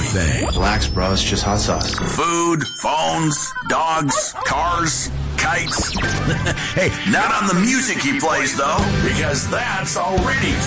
everything. Relax, bro. It's just hot sauce. Food, phones, dogs, cars, kites. Hey, not on the music he plays, though, because that's already